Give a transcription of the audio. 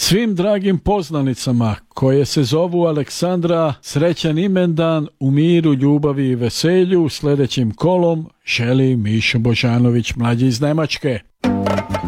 Svim dragim poznanicama koje se zovu Aleksandra, srećan imendan u miru, ljubavi i veselju. Sljedećim kolom želi Mišo Božanović, mlađi iz Njemačke.